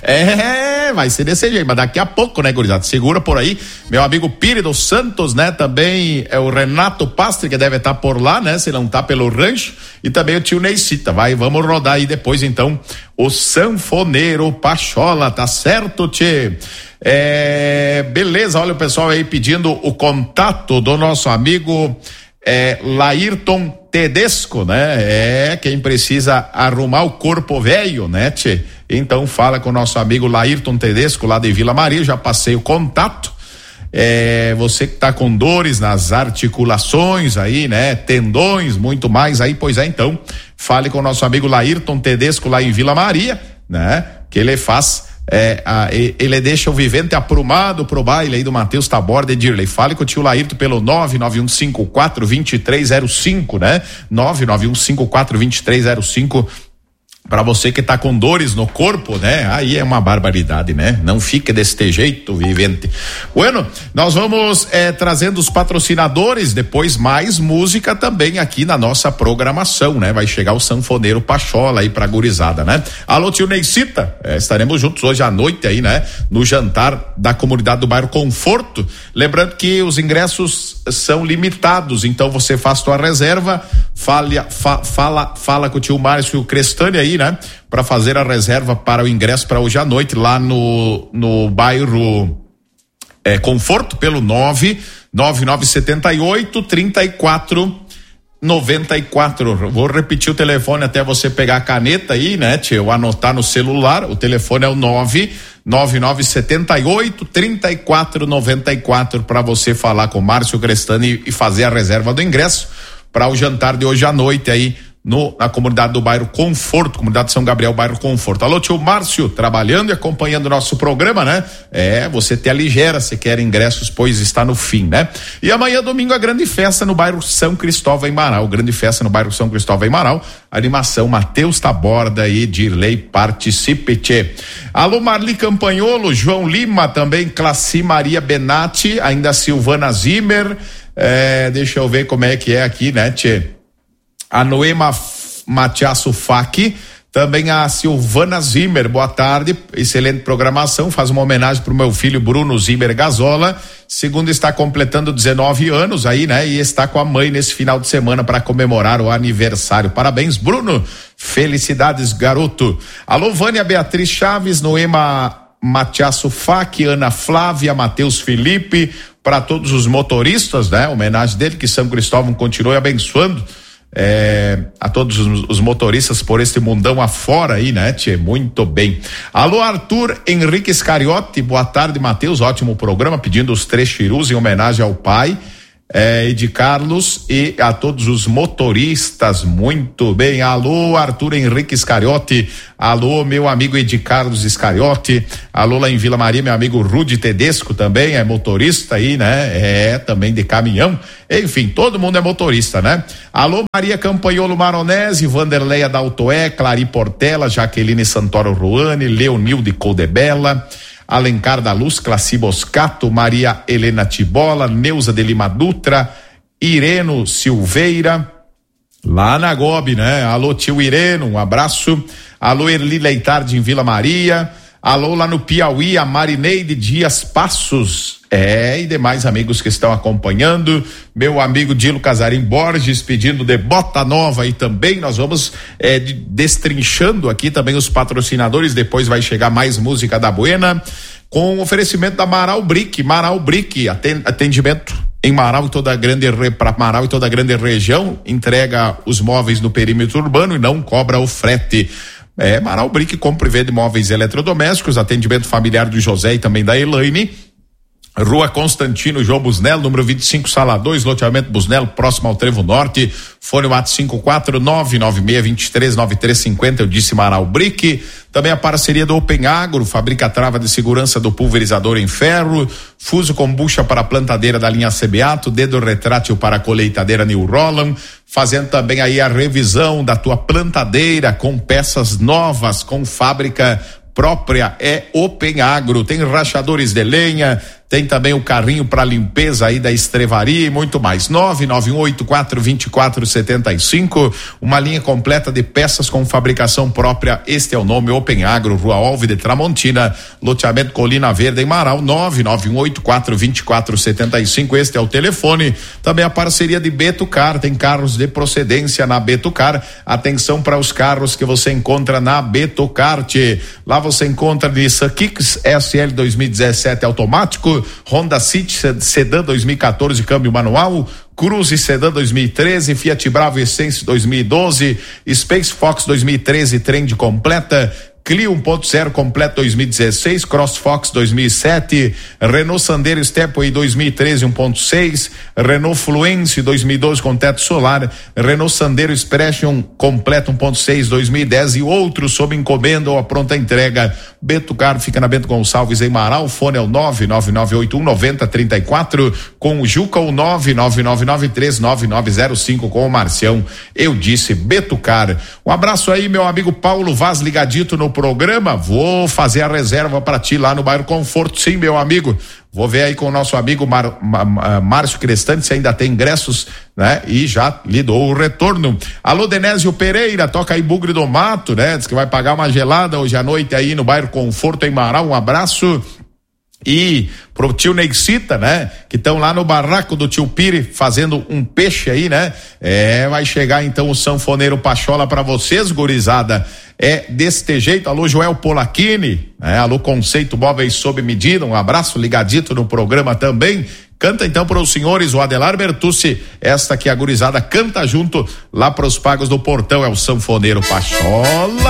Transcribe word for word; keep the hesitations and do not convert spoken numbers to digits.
É, vai ser desse jeito, mas daqui a pouco, né, gurizada? Segura por aí. Meu amigo Pire dos Santos, né? Também é o Renato Pastre, que deve estar por lá, né? Se não tá pelo rancho. E também o tio Neicita. Vai, vamos rodar aí depois, então, o sanfoneiro Pachola, tá certo, tchê? É, beleza, olha o pessoal aí pedindo o contato do nosso amigo é, Laírton Tedesco, né? É, quem precisa arrumar o corpo velho, né, tchê? Então fala com o nosso amigo Laírton Tedesco, lá de Vila Maria, já passei o contato. É, você que tá com dores nas articulações aí, né? Tendões, muito mais aí, pois é, então, fale com o nosso amigo Laírton Tedesco lá em Vila Maria, né? Que ele faz, é, a, ele deixa o vivente aprumado pro baile aí do Matheus Taborda e Dirley. Fale com o tio Laírton pelo nove nove um cinco quatro, dois três zero cinco, né? nove nove um cinco quatro, dois três zero cinco. Pra você que tá com dores no corpo, né? Aí é uma barbaridade, né? Não fique deste jeito, vivente. Bueno, nós vamos eh, trazendo os patrocinadores, depois mais música também aqui na nossa programação, né? Vai chegar o sanfoneiro Pachola aí pra gurizada, né? Alô, tio Neicita, eh, estaremos juntos hoje à noite aí, né? No jantar da comunidade do bairro Conforto. Lembrando que os ingressos são limitados, então você faz tua reserva, fala, fa, fala, fala com o tio Márcio Crestani aí, né? Para fazer a reserva para o ingresso para hoje à noite lá no no bairro é, Conforto pelo nove nove nove sete oito, trinta e quatro noventa e quatro. Vou repetir o telefone até você pegar a caneta aí, né, tio, anotar no celular. O telefone é o nove nove nove sete oito, trinta e quatro noventa e quatro para você falar com o Márcio Crestani e fazer a reserva do ingresso para o jantar de hoje à noite aí no, na comunidade do bairro Conforto, comunidade de São Gabriel, bairro Conforto. Alô, tio Márcio, trabalhando e acompanhando o nosso programa, né? É, você te aligera se quer ingressos, pois está no fim, né? E amanhã, domingo, a grande festa no bairro São Cristóvão em Marau, grande festa no bairro São Cristóvão em Marau, animação Matheus Taborda e Dirley, participe, tchê. Alô, Marli Campanholo, João Lima, também Classi Maria Benatti, ainda Silvana Zimmer, é, deixa eu ver como é que é aqui, né, tchê? A Noema Matiasso Faki, também a Silvana Zimmer, boa tarde, excelente programação, faz uma homenagem pro meu filho Bruno Zimmer Gazola, segundo está completando dezenove anos aí, né, e está com a mãe nesse final de semana para comemorar o aniversário. Parabéns, Bruno, felicidades, garoto. Alô, Vânia Beatriz Chaves, Noema Matiasso Faki, Ana Flávia, Matheus Felipe, para todos os motoristas, né, homenagem dele, que São Cristóvão continue abençoando É, a todos os, os motoristas por este mundão afora aí, né, tchê? Muito bem. Alô, Arthur Henrique Scariotti, boa tarde, Matheus, ótimo programa, pedindo os três chirus em homenagem ao pai é, e de Carlos e a todos os motoristas, muito bem. Alô, Arthur Henrique Scariotti, alô, meu amigo Edi Carlos Scariotti, alô, lá em Vila Maria, meu amigo Rude Tedesco também é motorista aí, né, é, também de caminhão, enfim, todo mundo é motorista, né? Alô, Maria Campanholo Maronese, Vanderleia da Autoé, Clari Portela, Jaqueline Santoro Ruane, Leonilde Coldebella, Alencar da Luz, Classi Boscato, Maria Helena Tibola, Neuza de Lima Dutra, Ireno Silveira, lá na Gobe, né? Alô, tio Ireno, um abraço. Alô, Erli Leitardi em Vila Maria. Alô, lá no Piauí, a Marineide Dias Passos, é, e demais amigos que estão acompanhando, meu amigo Dilo Casarim Borges pedindo de bota nova aí também. Nós vamos é, de, destrinchando aqui também os patrocinadores, depois vai chegar mais música da Buena, com oferecimento da Marau Brick, Marau Brick, atendimento em Marau e toda a grande para Marau e toda a grande região, entrega os móveis no perímetro urbano e não cobra o frete. É, Marau Brick compra e vende móveis eletrodomésticos, atendimento familiar do José e também da Elaine. Rua Constantino João Busnello, número vinte e cinco, sala dois, loteamento Busnello, próximo ao Trevo Norte. Fone WhatsApp cinco quatro nove nove seis dois três nove três cinco zero, eu disse Marau Brick. Também a parceria do Open Agro, fabrica trava de segurança do pulverizador em ferro, fuso com bucha para a plantadeira da linha Sebeato, dedo retrátil para a colheitadeira New Roland, fazendo também aí a revisão da tua plantadeira com peças novas, com fábrica própria, é Open Agro. Tem rachadores de lenha, tem também o carrinho para limpeza aí da Estrevaria e muito mais. nove nove um oito quatro dois quatro sete cinco, uma linha completa de peças com fabricação própria. Este é o nome: Open Agro, Rua Alve de Tramontina, loteamento Colina Verde em Marau. Nove nove um oito quatro dois quatro sete cinco, este é o telefone. Também a parceria de Betucar, tem carros de procedência na Betucar. Atenção para os carros que você encontra na Betucart. Lá você encontra Nissan Kicks S L dois mil e dezessete automático, Honda City Sedã dois mil e quatorze câmbio manual, Cruze Sedã dois mil e treze, Fiat Bravo Essence dois mil e doze, Space Fox dois mil e treze Trend completa, Clio um ponto zero completo dois mil e dezesseis, CrossFox dois mil e sete, Renault Sandero Stepway dois mil e treze um ponto seis, Renault Fluence dois mil e doze com teto solar, Renault Sandero Expression completo um ponto seis dois mil e dez e outros sob encomenda ou a pronta entrega. Betucar fica na Bento Gonçalves em Marau. O fone é o nove nove nove oito um nove zero três quatro, com o Juca o nove nove nove nove três nove nove zero cinco, com o Marcião. Eu disse Betucar. Um abraço aí, meu amigo Paulo Vaz, ligadito no programa. Vou fazer a reserva para ti lá no bairro Conforto, sim, meu amigo. Vou ver aí com o nosso amigo Mar, Mar, Márcio Crestante se ainda tem ingressos, né? E já lhe dou o retorno. Alô, Denésio Pereira, toca aí Bugre do Mato, né? Diz que vai pagar uma gelada hoje à noite aí no bairro Conforto em Marau. Um abraço. E pro tio Neixita, né? Que estão lá no barraco do tio Pire fazendo um peixe aí, né? É, vai chegar então o sanfoneiro Pachola pra vocês, gurizada. É deste jeito. Alô, Joel Polacchini, né? Alô, Conceito Móveis sob medida. Um abraço, ligadito no programa também. Canta então para os senhores o Adelar Bertucci, esta que a gurizada canta junto lá pros pagos do portão, é o sanfoneiro Pachola.